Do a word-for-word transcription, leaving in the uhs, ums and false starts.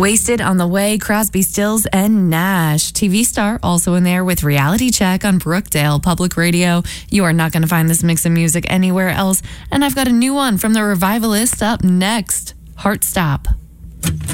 Wasted on the way, Crosby, Stills, and Nash. T V star also in there with Reality Check on Brookdale Public Radio. You are not going to find this mix of music anywhere else. And I've got a new one from the Revivalists up next. Heart Stop.